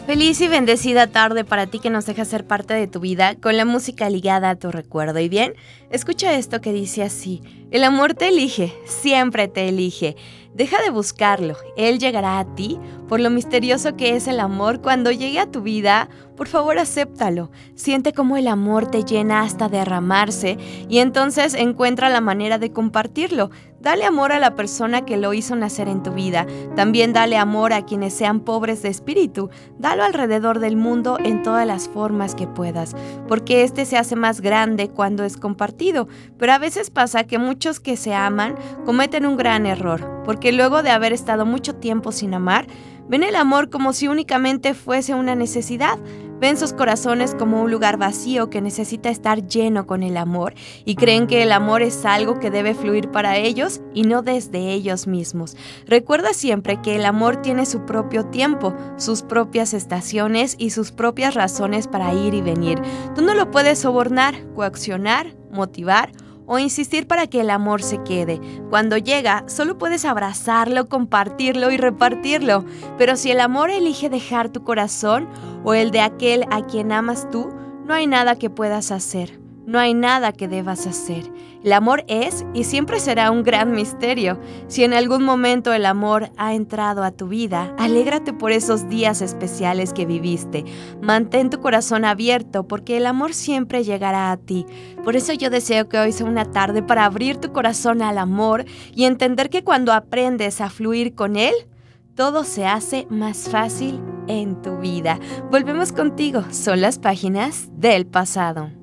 Feliz y bendecida tarde para ti que nos deja ser parte de tu vida con la música ligada a tu recuerdo. Y bien, escucha esto que dice así: el amor te elige, siempre te elige. Deja de buscarlo, él llegará a ti. Por lo misterioso que es el amor, cuando llegue a tu vida, por favor acéptalo. Siente cómo el amor te llena hasta derramarse y entonces encuentra la manera de compartirlo. Dale amor a la persona que lo hizo nacer en tu vida. También dale amor a quienes sean pobres de espíritu. Dalo alrededor del mundo en todas las formas que puedas, porque este se hace más grande cuando es compartido. Pero a veces pasa que muchos que se aman cometen un gran error, porque luego de haber estado mucho tiempo sin amar, ven el amor como si únicamente fuese una necesidad. Ven sus corazones como un lugar vacío que necesita estar lleno con el amor y creen que el amor es algo que debe fluir para ellos y no desde ellos mismos. Recuerda siempre que el amor tiene su propio tiempo, sus propias estaciones y sus propias razones para ir y venir. Tú no lo puedes sobornar, coaccionar, motivar o insistir para que el amor se quede. Cuando llega, solo puedes abrazarlo, compartirlo y repartirlo. Pero si el amor elige dejar tu corazón o el de aquel a quien amas tú, no hay nada que puedas hacer. No hay nada que debas hacer. El amor es y siempre será un gran misterio. Si en algún momento el amor ha entrado a tu vida, alégrate por esos días especiales que viviste. Mantén tu corazón abierto porque el amor siempre llegará a ti. Por eso yo deseo que hoy sea una tarde para abrir tu corazón al amor y entender que cuando aprendes a fluir con él, todo se hace más fácil en tu vida. Volvemos contigo. Son las páginas del pasado.